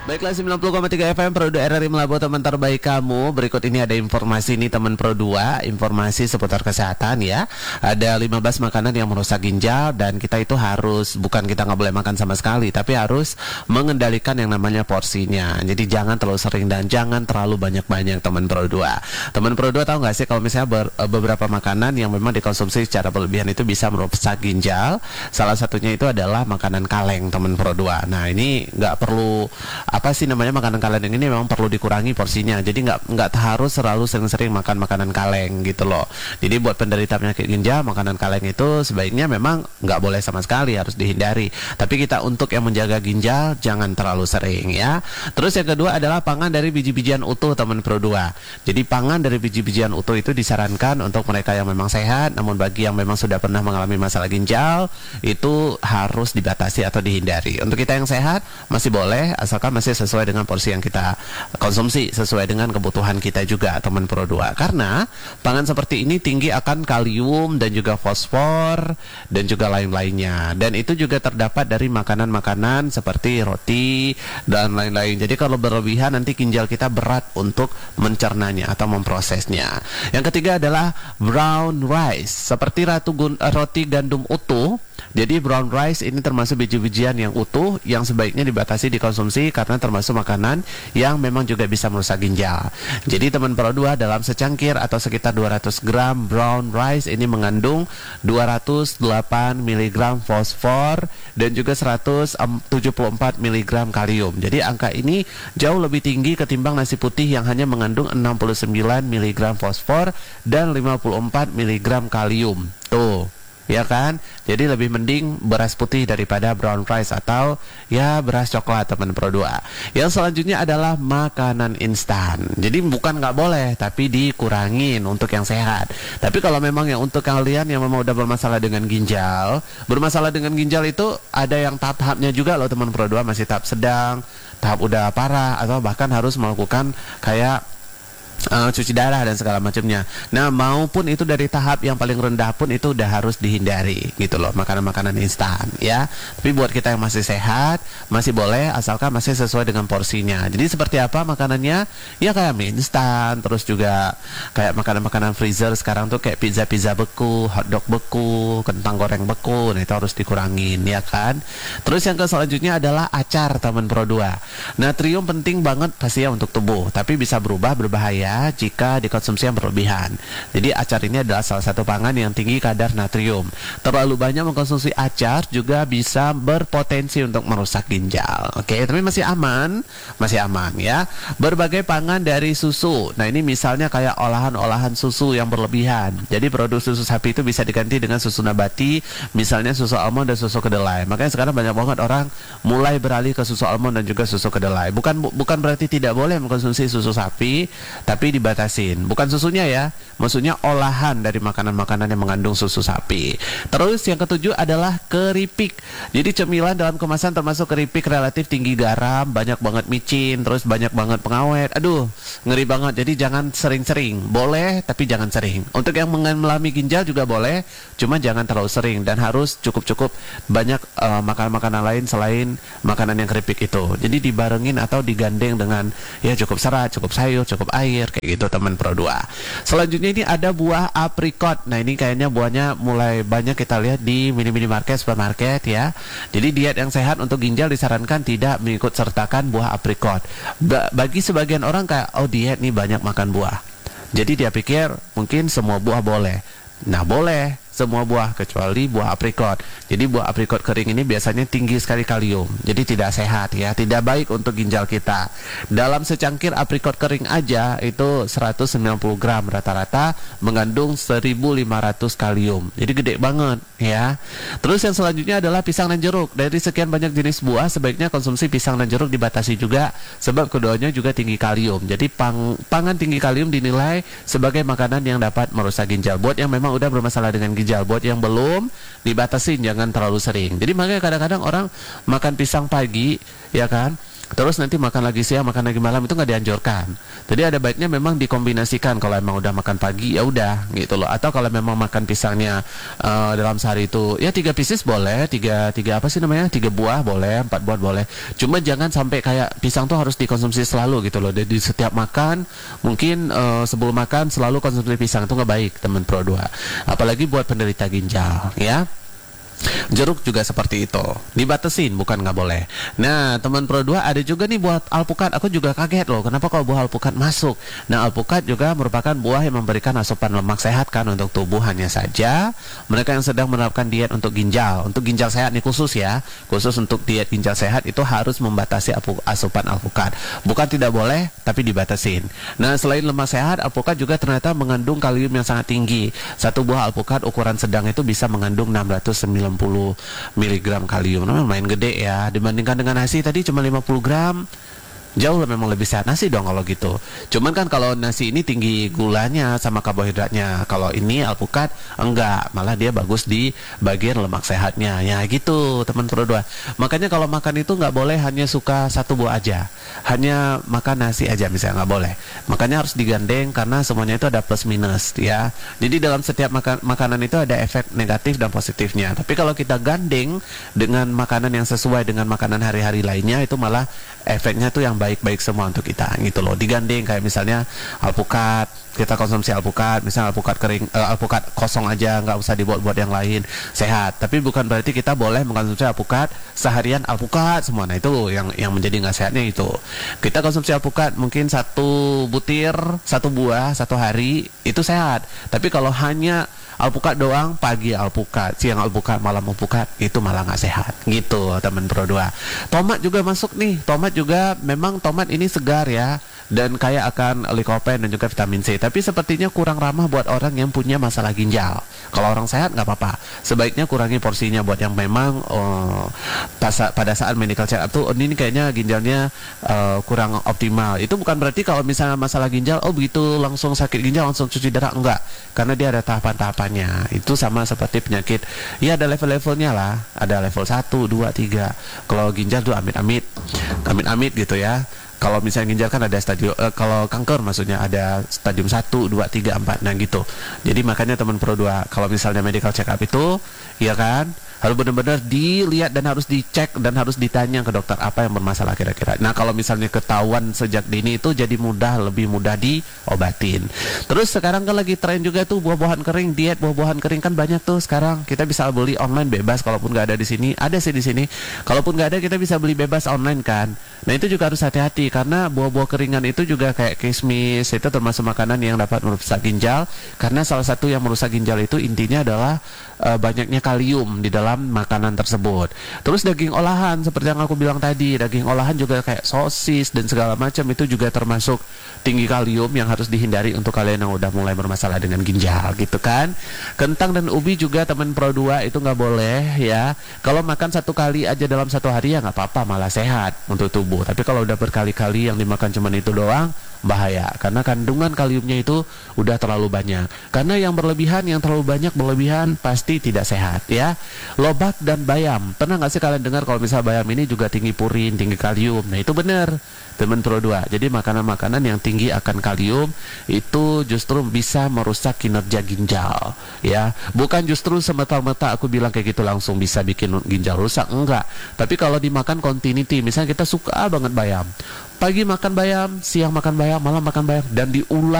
Baiklah 90,3 FM Pro 2 RRI Melabuh teman terbaik kamu. Berikut ini ada informasi nih teman Pro 2, informasi seputar kesehatan ya. Ada 15 makanan yang merusak ginjal dan kita itu harus, bukan kita nggak boleh makan sama sekali, tapi harus mengendalikan yang namanya porsinya. Jadi jangan terlalu sering dan jangan terlalu banyak-banyak teman Pro 2. Teman Pro 2 tahu nggak sih kalau misalnya beberapa makanan yang memang dikonsumsi secara berlebihan itu bisa merusak ginjal. Salah satunya itu adalah makanan kaleng teman Pro 2. Nah ini nggak perlu apa sih namanya, makanan kaleng ini memang perlu dikurangi porsinya. Jadi nggak harus selalu sering-sering makan makanan kaleng gitu loh. Jadi buat penderita penyakit ginjal, makanan kaleng itu sebaiknya memang nggak boleh sama sekali, harus dihindari. Tapi kita untuk yang menjaga ginjal jangan terlalu sering ya. Terus yang kedua adalah pangan dari biji-bijian utuh teman Pro 2. Jadi pangan dari biji-bijian utuh itu disarankan untuk mereka yang memang sehat, namun bagi yang memang sudah pernah mengalami masalah ginjal itu harus dibatasi atau dihindari. Untuk kita yang sehat masih boleh, asalkan masih sesuai dengan porsi yang kita konsumsi, sesuai dengan kebutuhan kita juga teman Pro 2. Karena pangan seperti ini tinggi akan kalium dan juga fosfor dan juga lain-lainnya. Dan itu juga terdapat dari makanan-makanan seperti roti dan lain-lain. Jadi kalau berlebihan nanti ginjal kita berat untuk mencernanya atau memprosesnya. Yang ketiga adalah brown rice, seperti roti gandum utuh. Jadi brown rice ini termasuk biji-bijian yang utuh yang sebaiknya dibatasi dikonsumsi karena termasuk makanan yang memang juga bisa merusak ginjal. Jadi teman Pro 2, dalam secangkir atau sekitar 200 gram brown rice ini mengandung 208 mg fosfor dan juga 174 mg kalium. Jadi angka ini jauh lebih tinggi ketimbang nasi putih yang hanya mengandung 69 mg fosfor dan 54 mg kalium. Tuh, ya kan? Jadi lebih mending beras putih daripada brown rice atau ya beras coklat teman Pro 2. Yang selanjutnya adalah makanan instan. Jadi bukan nggak boleh, tapi dikurangin untuk yang sehat. Tapi kalau memang yang untuk kalian yang memang udah bermasalah dengan ginjal, itu ada yang tahap-tahapnya juga loh teman Pro 2, masih tahap sedang, tahap udah parah, atau bahkan harus melakukan kayak cuci darah dan segala macamnya. Nah, maupun itu dari tahap yang paling rendah pun itu udah harus dihindari gitu loh, makanan-makanan instan ya. Tapi buat kita yang masih sehat, masih boleh asalkan masih sesuai dengan porsinya. Jadi seperti apa makanannya? Ya kayak mie instan, terus juga kayak makanan-makanan freezer sekarang tuh kayak pizza beku, hotdog beku, kentang goreng beku. Nah, itu harus dikurangin ya kan. Terus yang selanjutnya adalah acar teman Pro 2. Natrium penting banget pasti ya untuk tubuh, tapi bisa berubah berbahaya jika dikonsumsi yang berlebihan. Jadi acar ini adalah salah satu pangan yang tinggi kadar natrium. Terlalu banyak mengkonsumsi acar juga bisa berpotensi untuk merusak ginjal. Oke, tapi masih aman ya. Berbagai pangan dari susu. Nah, ini misalnya kayak olahan-olahan susu yang berlebihan. Jadi produk susu sapi itu bisa diganti dengan susu nabati, misalnya susu almond dan susu kedelai. Makanya sekarang banyak banget orang mulai beralih ke susu almond dan juga susu kedelai. Bukan berarti tidak boleh mengkonsumsi susu sapi, tapi dibatasin. Bukan susunya ya, maksudnya olahan dari makanan-makanan yang mengandung susu sapi. Terus yang ketujuh adalah keripik. Jadi cemilan dalam kemasan termasuk keripik relatif tinggi garam, banyak banget micin, terus banyak banget pengawet. Aduh, ngeri banget. Jadi jangan sering-sering. Boleh, tapi jangan sering. Untuk yang mengalami ginjal juga boleh, cuma jangan terlalu sering dan harus cukup-cukup banyak makanan-makanan lain selain makanan yang keripik itu. Jadi dibarengin atau digandeng dengan ya cukup serat, cukup sayur, cukup air, kayak gitu teman Pro 2. Selanjutnya ini ada buah aprikot. Nah, ini kayaknya buahnya mulai banyak kita lihat di mini-mini market, supermarket ya. Jadi diet yang sehat untuk ginjal disarankan tidak mengikut sertakan buah aprikot. Bagi sebagian orang kayak diet nih banyak makan buah. Jadi dia pikir mungkin semua buah boleh. Nah, boleh semua buah kecuali buah aprikot. Jadi buah aprikot kering ini biasanya tinggi sekali kalium. Jadi tidak sehat ya, tidak baik untuk ginjal kita. Dalam secangkir aprikot kering aja itu 190 gram rata-rata mengandung 1500 kalium. Jadi gede banget ya. Terus yang selanjutnya adalah pisang dan jeruk. Dari sekian banyak jenis buah sebaiknya konsumsi pisang dan jeruk dibatasi juga sebab keduanya juga tinggi kalium. Jadi pangan tinggi kalium dinilai sebagai makanan yang dapat merusak ginjal. Buat yang memang udah bermasalah dengan ginjal, buat yang belum dibatasin, jangan terlalu sering. Jadi makanya kadang-kadang orang makan pisang pagi ya kan, terus nanti makan lagi siang, makan lagi malam, itu nggak dianjurkan. Jadi ada baiknya memang dikombinasikan. Kalau emang udah makan pagi ya udah gitu loh. Atau kalau memang makan pisangnya dalam sehari itu ya 3 pieces boleh, tiga apa sih namanya, 3 buah boleh, 4 buah boleh. Cuma jangan sampai kayak pisang tuh harus dikonsumsi selalu gitu loh. Jadi setiap makan mungkin sebelum makan selalu konsumsi pisang itu nggak baik teman Pro 2. Apalagi buat penderita ginjal ya. Jeruk juga seperti itu, dibatasin bukan nggak boleh. Nah teman Pro 2 ada juga nih buat alpukat. Aku juga kaget loh, kenapa kalau buah alpukat masuk. Nah alpukat juga merupakan buah yang memberikan asupan lemak sehat kan untuk tubuh. Hanya saja mereka yang sedang menerapkan diet untuk ginjal sehat nih khusus ya, khusus untuk diet ginjal sehat itu harus membatasi asupan alpukat. Bukan tidak boleh, tapi dibatasin. Nah selain lemak sehat, alpukat juga ternyata mengandung kalium yang sangat tinggi. Satu buah alpukat ukuran sedang itu bisa mengandung 690 mg kalium. Nah, lumayan gede ya. Dibandingkan dengan nasi tadi cuma 50 gram. Jauh lah memang lebih sehat nasi dong kalau gitu. Cuman kan kalau nasi ini tinggi gulanya sama karbohidratnya. Kalau ini alpukat enggak, malah dia bagus di bagian lemak sehatnya. Ya gitu teman Pro 2. Makanya kalau makan itu nggak boleh hanya suka satu buah aja. Hanya makan nasi aja misalnya nggak boleh. Makanya harus digandeng karena semuanya itu ada plus minus ya. Jadi dalam setiap makanan itu ada efek negatif dan positifnya. Tapi kalau kita gandeng dengan makanan yang sesuai dengan makanan hari-hari lainnya, itu malah efeknya tuh yang baik-baik semua untuk kita gitu loh. Digandeng kayak misalnya alpukat, kita konsumsi alpukat, misalnya alpukat kering, alpukat kosong aja, nggak usah dibuat-buat yang lain, sehat. Tapi bukan berarti kita boleh mengkonsumsi alpukat seharian alpukat semua. Nah itu yang menjadi nggak sehatnya itu. Kita konsumsi alpukat mungkin 1 butir, 1 buah 1 hari itu sehat. Tapi kalau hanya alpukat doang, pagi alpukat, siang alpukat, malam alpukat, itu malah nggak sehat gitu teman Pro 2. Tomat juga masuk nih. Tomat juga memang tomat ini segar ya, dan kaya akan likopen dan juga vitamin C. Tapi sepertinya kurang ramah buat orang yang punya masalah ginjal. Kalau orang sehat nggak apa-apa. Sebaiknya kurangi porsinya buat yang memang pada saat medical check up tuh ini kayaknya ginjalnya kurang optimal. Itu bukan berarti kalau misalnya masalah ginjal, oh begitu langsung sakit ginjal langsung cuci darah, enggak. Karena dia ada tahapan-tahapannya. Itu sama seperti penyakit. Ya ada level-levelnya lah. Ada level 1, 2, 3. Kalau ginjal tuh amit-amit. Amit-amit gitu ya. Kalau misalnya ginjal kan ada stadium, kalau kanker maksudnya ada stadium 1, 2, 3, 4, nah gitu. Jadi makanya teman Pro 2, kalau misalnya medical check up itu, ya kan, harus benar-benar dilihat dan harus dicek dan harus ditanya ke dokter apa yang bermasalah kira-kira. Nah kalau misalnya ketahuan sejak dini itu jadi lebih mudah diobatin. Terus sekarang kan lagi tren juga tuh buah-buahan kering, diet buah-buahan kering kan banyak tuh sekarang. Kita bisa beli online bebas, kalaupun nggak ada di sini, ada sih di sini. Kalaupun nggak ada kita bisa beli bebas online kan. Nah itu juga harus hati-hati karena buah-buah keringan itu juga kayak kismis, itu termasuk makanan yang dapat merusak ginjal. Karena salah satu yang merusak ginjal itu intinya adalah banyaknya kalium di dalam makanan tersebut. Terus daging olahan seperti yang aku bilang tadi, daging olahan juga kayak sosis dan segala macam itu juga termasuk tinggi kalium yang harus dihindari untuk kalian yang udah mulai bermasalah dengan ginjal gitu kan. Kentang dan ubi juga teman Pro 2 itu nggak boleh ya. Kalau makan 1 kali aja dalam 1 hari ya nggak apa-apa, malah sehat untuk tubuh. Tapi kalau udah berkali-kali yang dimakan cuma itu doang, bahaya karena kandungan kaliumnya itu udah terlalu banyak. Karena yang terlalu banyak berlebihan pasti tidak sehat ya. Lobak dan bayam, pernah nggak sih kalian dengar kalau misal bayam ini juga tinggi purin, tinggi kalium? Nah itu benar teman Pro 2. Jadi makanan-makanan yang tinggi akan kalium itu justru bisa merusak kinerja ginjal ya. Bukan justru semata-mata aku bilang kayak gitu langsung bisa bikin ginjal rusak, enggak. Tapi kalau dimakan continuity, misalnya kita suka banget bayam, pagi makan bayam, siang makan bayam, malam makan bayam, dan diulang